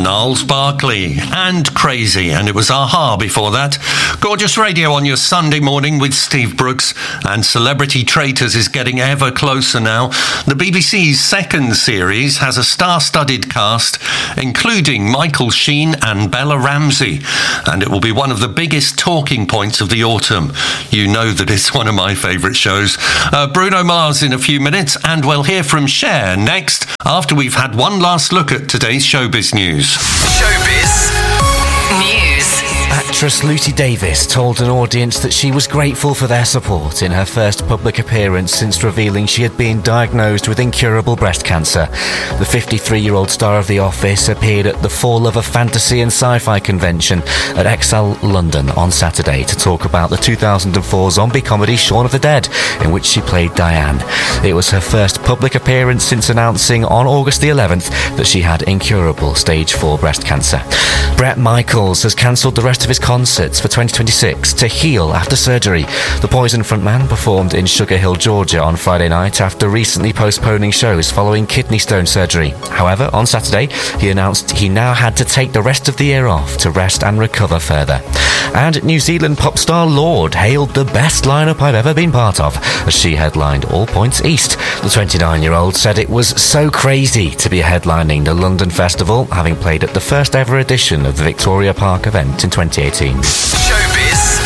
Gnarls Barkley and Crazy, and it was Aha before that. Gorgeous Radio on your Sunday morning with Steve Brooks, and Celebrity Traitors is getting ever closer now. The BBC's second series has a star-studded cast, including Michael Sheen and Bella Ramsey, and it will be one of the biggest talking points of the autumn. You know that it's one of my favourite shows. Bruno Mars in a few minutes, and we'll hear from Cher next, after we've had one last look at today's showbiz news. Showbiz News. Actress Lucy Davis told an audience that she was grateful for their support in her first public appearance since revealing she had been diagnosed with incurable breast cancer. The 53-year-old star of The Office appeared at the Fall of a Fantasy and Sci-Fi convention at Excel London on Saturday to talk about the 2004 zombie comedy Shaun of the Dead, in which she played Diane. It was her first public appearance since announcing on August the 11th that she had incurable stage 4 breast cancer. Bret Michaels has cancelled the rest of his concerts for 2026 to heal after surgery. The Poison frontman performed in Sugar Hill, Georgia on Friday night after recently postponing shows following kidney stone surgery. However, on Saturday, he announced he now had to take the rest of the year off to rest and recover further. And New Zealand pop star Lorde hailed the best lineup I've ever been part of as she headlined All Points East. The 29-year-old said it was so crazy to be headlining the London Festival, having played at the first ever edition of the Victoria Park event in 2018. Showbiz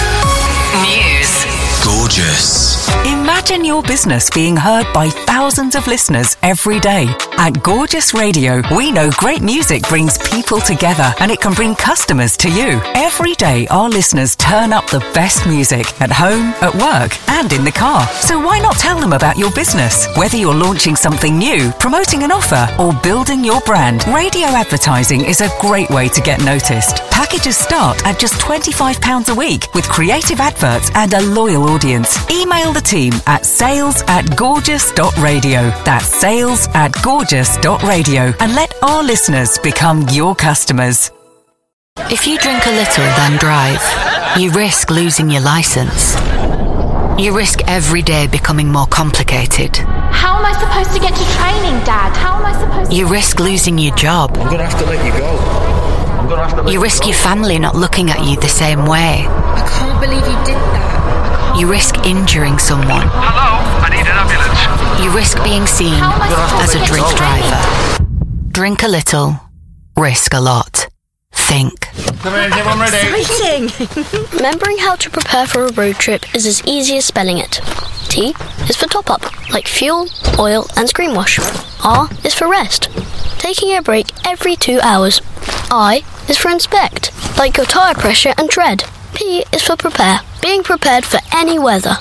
News. Gorgeous. Imagine your business being heard by thousands of listeners every day. At Gorgeous Radio, we know great music brings people together, and it can bring customers to you. Every day, our listeners turn up the best music at home, at work, and in the car. So why not tell them about your business? Whether you're launching something new, promoting an offer, or building your brand, radio advertising is a great way to get noticed. Packages start at just £25 a week with creative adverts and a loyal audience. Email the team at sales@gorgeous.radio. That's sales@gorgeous.radio, and let our listeners become your customers. If you drink a little then drive, you risk losing your license. You risk every day becoming more complicated. How am I supposed to get to training, Dad? How am I supposed to... You risk losing your job. I'm going to have to let you go. You risk your family not looking at you the same way. I can't believe you did that. You risk injuring someone. Hello, I need an ambulance. You risk being seen as a drink driver. Drink a little, risk a lot. Think. Come in, everyone ready? Exciting! Remembering how to prepare for a road trip is as easy as spelling it. T is for top up, like fuel, oil and screen wash. R is for rest, taking a break every 2 hours. I is for inspect, like your tyre pressure and tread. P is for prepare, being prepared for any weather.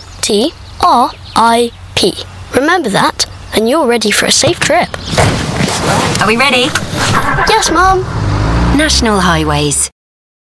T-R-I-P. Remember that, and you're ready for a safe trip. Are we ready? Yes, Mum. National Highways.